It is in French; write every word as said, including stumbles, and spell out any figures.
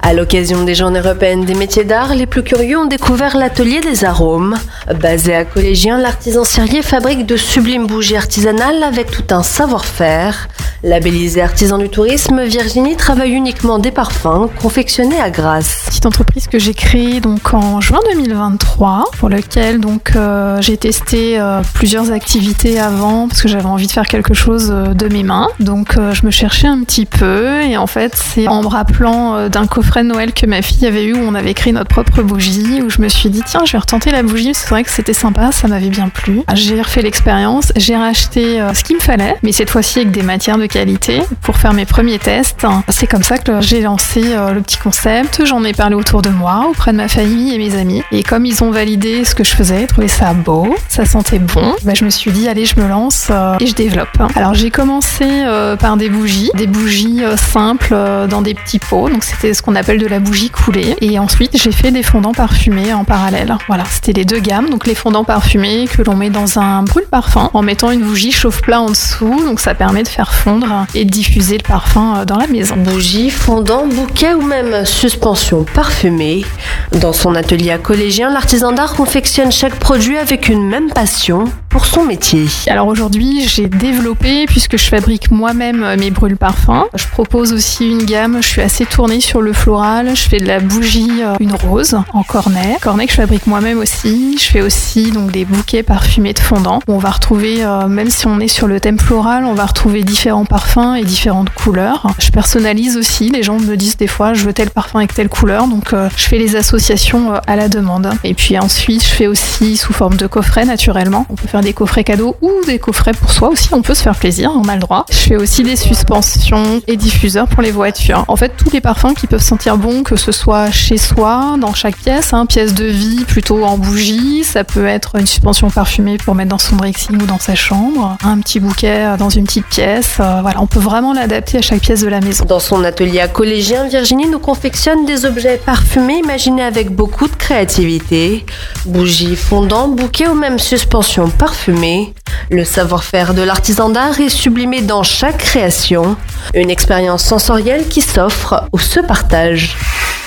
À l'occasion des Journées européennes des métiers d'art, les plus curieux ont découvert l'atelier des arômes. Basé à Collégien, l'artisan serrier fabrique de sublimes bougies artisanales avec tout un savoir-faire. Labellisée artisan du tourisme, Virginie travaille uniquement des parfums confectionnés à Grasse. Petite entreprise que j'ai créée donc en juin deux mille vingt-trois, pour laquelle donc euh, j'ai testé euh, plusieurs activités avant parce que j'avais envie de faire quelque chose euh, de mes mains. Donc euh, je me cherchais un petit peu et en fait c'est en me rappelant euh, d'un coffret de Noël que ma fille avait eu où on avait créé notre propre bougie où je me suis dit tiens je vais retenter la bougie, c'est vrai que c'était sympa, ça m'avait bien plu. J'ai refait l'expérience, j'ai racheté euh, ce qu'il me fallait, mais cette fois-ci avec des matières de qualité pour faire mes premiers tests. C'est comme ça que j'ai lancé euh, le petit concept, j'en ai parlé autour de moi, auprès de ma famille et mes amis. Et comme ils ont validé ce que je faisais, trouvé ça beau, ça sentait bon, bah, je me suis dit allez je me lance euh, et je développe. Alors j'ai commencé euh, par des bougies, des bougies euh, simples euh, dans des petits pots, donc c'était ce qu'on appelle de la bougie coulée. Et ensuite j'ai fait des fondants parfumés en parallèle. Voilà, c'était les deux gammes, donc les fondants parfumés que l'on met dans un brûle-parfum en mettant une bougie chauffe-plat en dessous, donc ça permet de faire fondre et de diffuser le parfum dans la maison. Bougie, fondant, bouquet ou même suspension parfumée. Dans son atelier à Collégien, l'artisan d'art confectionne chaque produit avec une même passion pour son métier. Alors aujourd'hui, j'ai développé, puisque je fabrique moi-même mes brûle-parfums. Je propose aussi une gamme, je suis assez tournée sur le floral. Je fais de la bougie, une rose en cornet. Cornet que je fabrique moi-même aussi. Je fais aussi donc des bouquets parfumés de fondant. On va retrouver, euh, même si on est sur le thème floral, on va retrouver différents parfums et différentes couleurs. Je personnalise aussi. Les gens me disent des fois, je veux tel parfum avec telle couleur. Donc euh, je fais les associations euh, à la demande. Et puis ensuite, je fais aussi sous forme de coffret naturellement. On peut faire des coffrets cadeaux ou des coffrets pour soi aussi, on peut se faire plaisir, on a le droit. Je fais aussi des suspensions et diffuseurs pour les voitures. En fait, tous les parfums qui peuvent sentir bon, que ce soit chez soi, dans chaque pièce, hein, pièce de vie plutôt en bougie, ça peut être une suspension parfumée pour mettre dans son dressing ou dans sa chambre, un petit bouquet dans une petite pièce, euh, voilà, on peut vraiment l'adapter à chaque pièce de la maison. Dans son atelier à Collégien, Virginie nous confectionne des objets parfumés imaginés avec beaucoup de créativité. Bougies, fondants, bouquets ou même suspensions parfumées. Le savoir-faire de l'artisan d'art est sublimé dans chaque création. Une expérience sensorielle qui s'offre ou se partage.